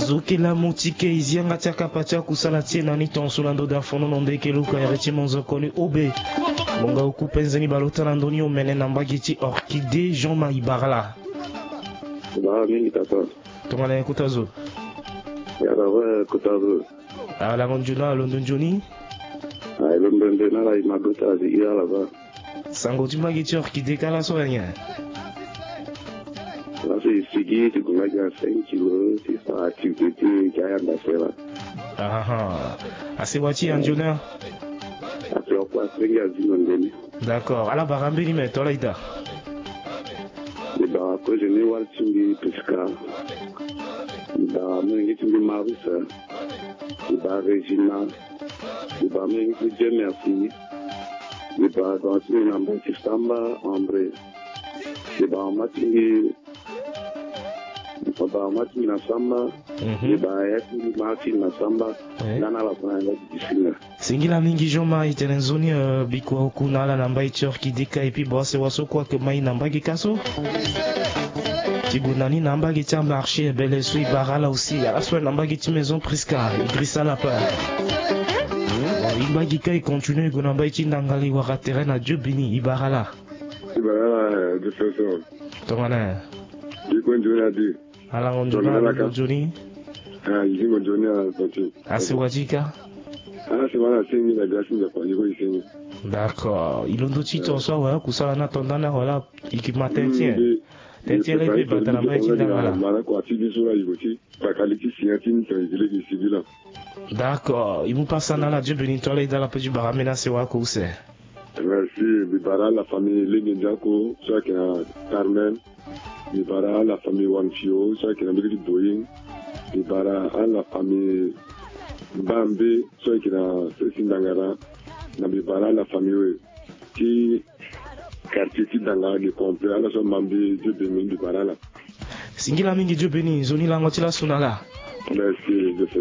Zokela motike izianga tiaka patia kusala tie nani tonsolando da fono nondeke luka yareti monzokoni obe monga ukupenzeni balota landoni omene nambagiti orchidée Jean-Marie Barala mingi tata tongana kutazo yarawe kutazo ala ngonjuna London Johnny ay London de nala imagota zi ila ba sango timagiti orchidée kala soanya c'est ici tu connais 5 kilos c'est ça activité qui a d'affaire assez wati anjona après quoi c'est azimondeni d'accord ala barambeli mais tolaida ba ko je ne wal tingi pesca ba mengi tingi marisa ba Regina ba mengi Dieu merci ba dans une ambiance samba André ba matingi ba mati na samba ba yati mati na samba nana la kuna ya singila mingi Jean-Marie tenenzoni bikwa okuna ala namba ichorki dika epi bosse waso kwa ke mai namba gikaso Tibunani namba gitia marché belle sui barala aussi ala so namba giti maison Prisca Idrissa Lapa Ibagika il continue go namba iti ndangali wa terrain na Dieu béni Ibarala de façon tongana ikonjona di ala ngonjona Johnny izingo Johnny ati asiwajika c'est voilà c'est une agression de quoi ici d'accord ilondo tito so wa kusala na tondana wala ikimatentien tentien le batala mai tindala mala kwa tidi sura yigoti pakaliki siatini tangile kisibila d'accord il vous passe dans la Dieu béni toi dans la petite baramena c'est wa ko c'est merci bibara la famille Lenjako soit qui a Carmen bibara la famille Wanfio soit qui a Mbiri Boying bibara la famille Bambe soit qui a Sindangara na bibara la famille qui quartier qui danga de complet ala so Bambe Dieu béni bibara la singila mingi Dieu béni zoni la ngotila sunala merci